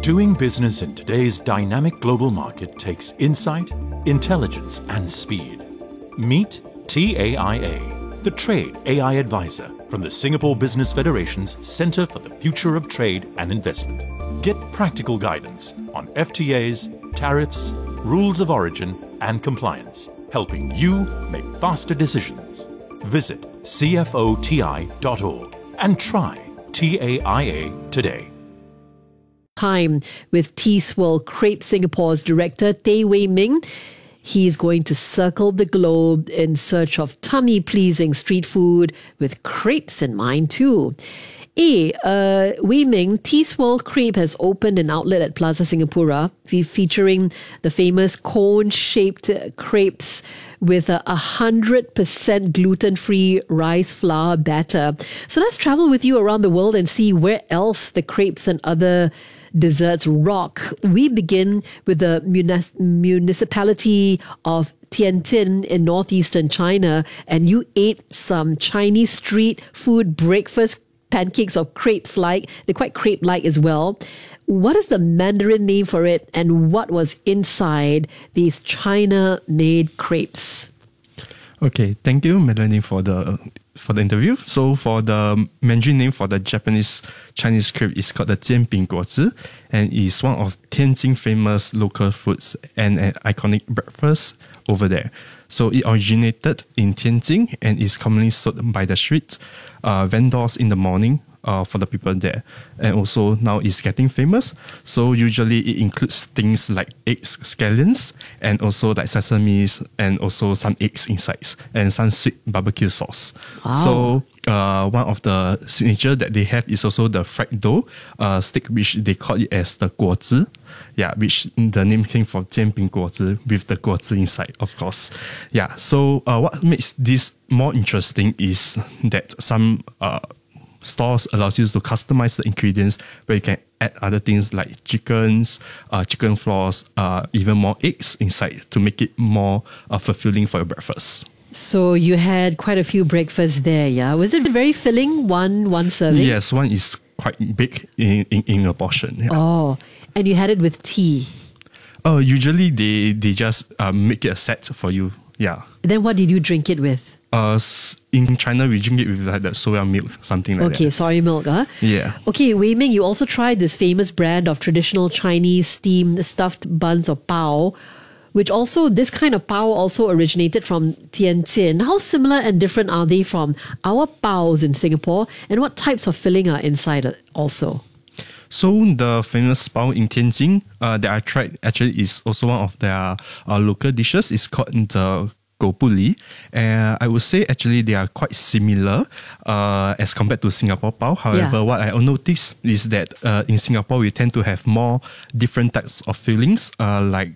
Doing business in today's dynamic global market takes insight, intelligence, and speed. Meet TAIA, the Trade AI Advisor from the Singapore Business Federation's Centre for the Future of Trade and Investment. Get practical guidance on FTAs, tariffs, rules of origin, and compliance, helping you make faster decisions. Visit cfoti.org and try TAIA today. Time with Tea Swirl Crepe Singapore's director, Tay Wei Ming. He is going to circle the globe in search of tummy-pleasing street food with crepes in mind too. Wei Ming, Tea Swirl Crepe has opened an outlet at Plaza Singapura featuring the famous cone-shaped crepes with 100% gluten-free rice flour batter. So let's travel with you around the world and see where else the crepes and other desserts rock. We begin with the municipality of Tianjin in northeastern China, and you ate some Chinese street food breakfast pancakes or crepes-like. They're quite crepe-like as well. What is the Mandarin name for it, and what was inside these China-made crepes? Okay, thank you, Melanie, for the interview. So for the Mandarin name for the Japanese Chinese crepe is called the Jianbing Guozi, and is one of Tianjin famous local foods and an iconic breakfast over there. So it originated in Tianjin and is commonly sold by the street vendors in the morning for the people there. And also now it's getting famous. So usually it includes things like eggs, scallions, and also like sesames, and also some eggs inside, and some sweet barbecue sauce. Wow. So one of the signature that they have is also the fried dough stick, which they call it as the guozi. Yeah, which the name came from Jianbing Guozi, with the guozi inside, of course. Yeah, so what makes this more interesting is that some stores allows you to customize the ingredients, where you can add other things like chickens, chicken flours, even more eggs inside to make it more fulfilling for your breakfast. So you had quite a few breakfasts there, yeah? Was it very filling, one serving? Yes, one is quite big in a portion. Yeah. Oh, and you had it with tea. Usually they just make it a set for you. Yeah. Then what did you drink it with? In China, we drink it with like that soya milk, something like that. Okay, soy milk, huh? Yeah. Okay, Wei Ming, you also tried this famous brand of traditional Chinese steamed stuffed buns or pao, which also, this kind of pao also originated from Tianjin. How similar and different are they from our paos in Singapore, and what types of filling are inside it also? So the famous pao in Tianjin that I tried actually is also one of their local dishes. It's called the Gobuli, and I would say actually they are quite similar as compared to Singapore pao. However, what I noticed is that in Singapore we tend to have more different types of fillings, like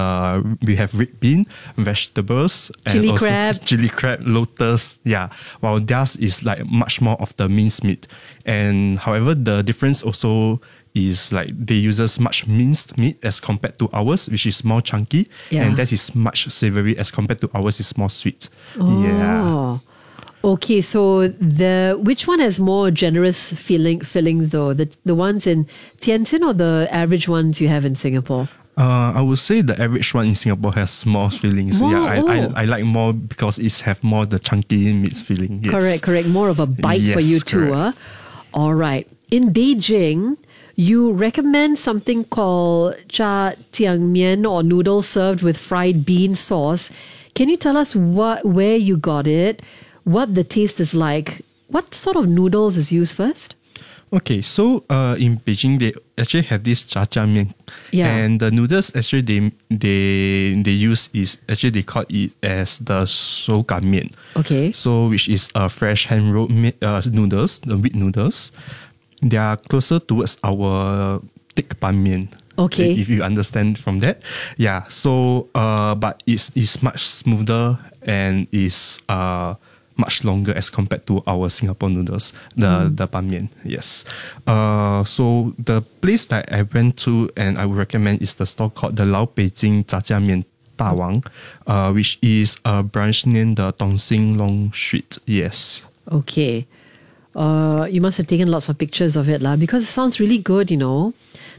we have red bean, vegetables, chili and also crab, lotus. Yeah, while theirs is like much more of the minced meat. And however, the difference also is like they uses much minced meat as compared to ours, which is more chunky, and that is much savory as compared to ours is more sweet. Oh. Yeah. Okay, so which one has more generous filling though? The ones in Tianjin or the average ones you have in Singapore? I would say the average one in Singapore has more fillings. More? I like more because it's have more the chunky meat filling. Yes. Correct. More of a bite for you too. All right. In Beijing, you recommend something called cha tiang mian, or noodles served with fried bean sauce. Can you tell us where you got it, what the taste is like? What sort of noodles is used first? Okay, so in Beijing they actually have this cha mian, and the noodles actually they use is actually they call it as the shou gan mian. Okay, so which is fresh hand rolled noodles, the wheat noodles. They are closer towards our thick ban mian. Okay, if you understand from that, yeah. So but it's much smoother and is much longer as compared to our Singapore noodles, the ban mian. Yes. So the place that I went to and I would recommend is the store called the Lao Beijing Jia Mian Da Wang, which is a branch named the Dongxing Long Street. Yes. Okay. You must have taken lots of pictures of it, because it sounds really good,